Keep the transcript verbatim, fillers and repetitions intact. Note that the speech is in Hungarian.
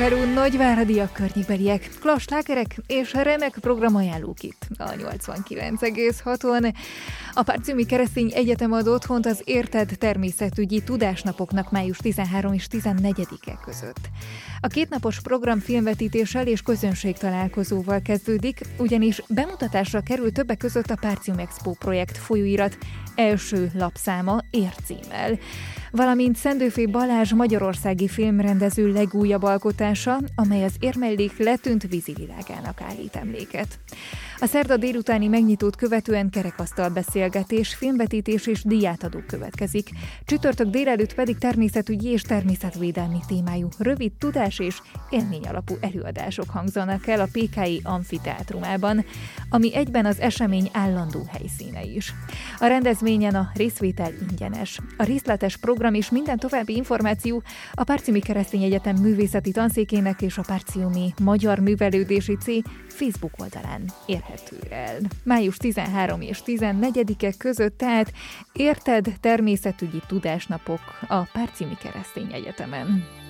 hello, nagyváradiak, környékbeliek, klassz slágerek és remek programajánlók itt a nyolcvankilenc egész haton. A Párcumi Keresztény Egyetem ad otthont az Érted természetügyi tudásnapoknak május tizenharmadika és tizennegyedike között. A kétnapos program filmvetítéssel és közönségtalálkozóval kezdődik, ugyanis bemutatásra kerül többek között a Párcium Expo projekt folyóirat első lapszáma ércímmel, valamint Szendőfé Balázs magyarországi filmrendező legújabb alkotása, amely az érmellék letűnt vízivilágának állít emléket. A szerda délutáni megnyitót követően kerekasztal beszélgetés, filmvetítés és díjátadó következik. Csütörtök délelőtt pedig természetügyi és természetvédelmi témájú rövid tudás és élmény alapú előadások hangzanak el a pé ká i amfiteátrumában, ami egyben az esemény állandó helyszíne is. A rendezvényen a részvétel ingyenes. A részletes program és minden további információ a Párcumi Keresztény Egyetem művészeti tanszékének és a Párciumi Magyar Művelődési Cé Facebook oldalán érhető el. május tizenharmadika és tizennegyedike között tehát Érted természetügyi tudásnapok a Párcumi Keresztény Egyetemen.